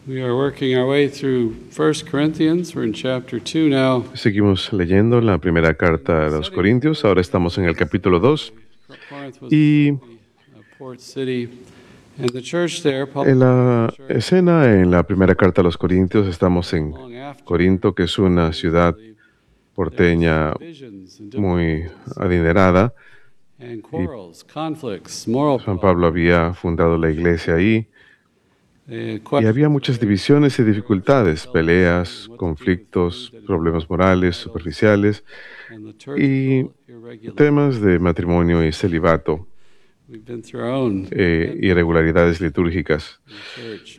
We are working our way through 1 Corinthians. We're in chapter 2 now. Seguimos leyendo la primera carta a los Corintios. Ahora estamos en el capítulo 2. Corinth was Y a port city, and the church there, en la escena, en la primera carta a los Corintios, estamos en long after, Corinto, que es una ciudad porteña divisions and muy adinerada. quarrels, conflicts, moral San Pablo había fundado la iglesia ahí y había muchas divisiones y dificultades, peleas, conflictos, problemas morales, superficiales y temas de matrimonio y celibato, We've been through our own irregularidades litúrgicas. church.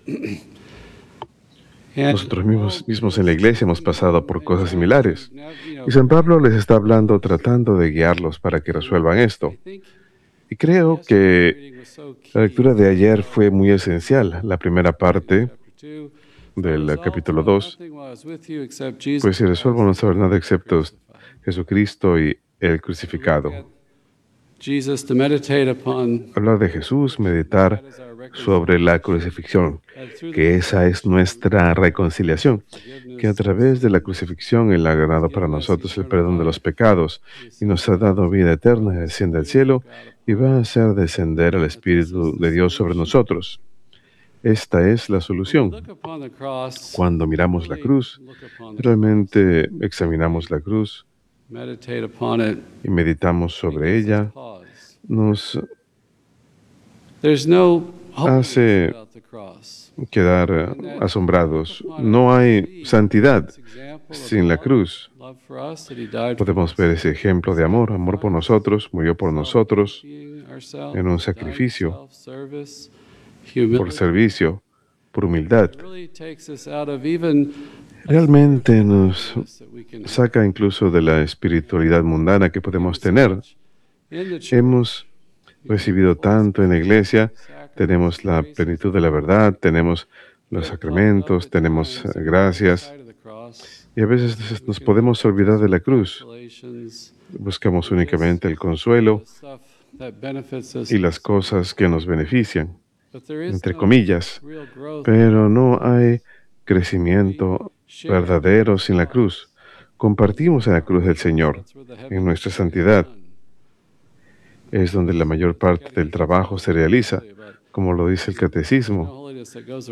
And Nosotros mismos en la iglesia hemos pasado por cosas similares. now, Y San Pablo les está hablando, tratando de guiarlos para que resuelvan esto. I think Y creo que reading was so key. la lectura de ayer fue muy esencial. La primera parte Chapter 2, del capítulo 2, nothing while I was with you except Jesus pues si resuelvo no saber nada excepto crucified. Jesucristo y el crucificado. Jesus to meditate upon Hablar de Jesús, meditar that is our sobre la crucifixión, que esa es nuestra reconciliación, que a través de la crucifixión Él ha ganado para nosotros el perdón de los pecados y nos ha dado vida eterna, desciende al cielo y va a hacer descender al Espíritu de Dios sobre nosotros. Esta es la solución. look upon the cross, Cuando miramos la cruz, look upon the realmente examinamos la cruz meditate upon it. y meditamos sobre ella, Pause. nos There's no hace without the cross. quedar asombrados. No hay santidad Example of sin la cruz. love for us that he died for Podemos ver ese ejemplo de amor, amor por nosotros, murió por nosotros being ourselves, en un sacrificio, self-service, por humility. servicio, por humildad. It really takes us out of even Realmente nos that we can saca incluso de la espiritualidad mundana que podemos tener. in the church. Hemos recibido tanto en la iglesia, tenemos la plenitud de la verdad, tenemos los sacramentos, tenemos gracias, Side of the cross, y a veces nos podemos olvidar de la cruz. consolations, Buscamos únicamente el consuelo stuff that benefits us. y las cosas que nos benefician, But there is entre no comillas, real growth. pero no hay crecimiento verdadero sin la cruz. Compartimos en la cruz del Señor, That's where the heavy en nuestra santidad. done. Es donde la mayor parte del trabajo se realiza, como lo dice el No catecismo. holiness that goes